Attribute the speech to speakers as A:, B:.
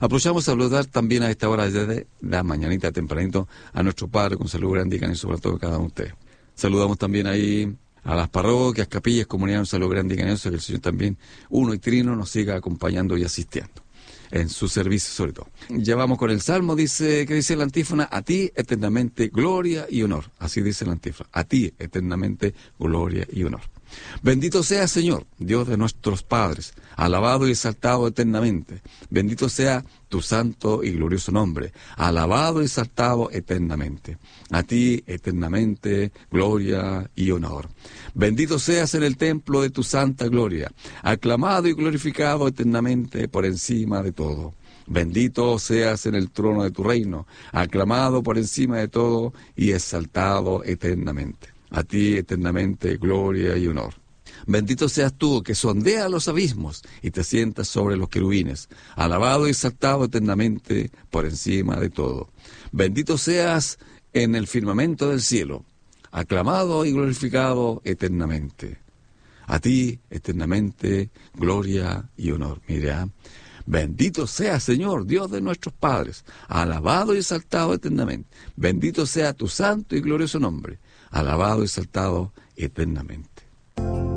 A: Aprovechamos a saludar también a esta hora desde la mañanita tempranito a nuestro Padre con salud grande y cariñoso para todos cada uno de ustedes. Saludamos también ahí a las parroquias, capillas, comunidades, un saludo grande y cariñoso, que el Señor también, uno y trino, nos siga acompañando y asistiendo en su servicio sobre todo. Ya vamos con el Salmo, que dice la antífona: a ti eternamente gloria y honor. Así dice la antífona: a ti eternamente gloria y honor. Bendito sea, Señor, Dios de nuestros padres, alabado y exaltado eternamente. Bendito sea tu santo y glorioso nombre, alabado y exaltado eternamente. A ti eternamente gloria y honor. Bendito seas en el templo de tu santa gloria, aclamado y glorificado eternamente por encima de todo. Bendito seas en el trono de tu reino, aclamado por encima de todo y exaltado eternamente. A ti eternamente gloria y honor. Bendito seas tú que sondeas los abismos y te sientas sobre los querubines, alabado y exaltado eternamente por encima de todo. Bendito seas en el firmamento del cielo, aclamado y glorificado eternamente. A ti eternamente gloria y honor. Mira, bendito sea, Señor, Dios de nuestros padres, alabado y exaltado eternamente. Bendito sea tu santo y glorioso nombre, alabado y exaltado eternamente.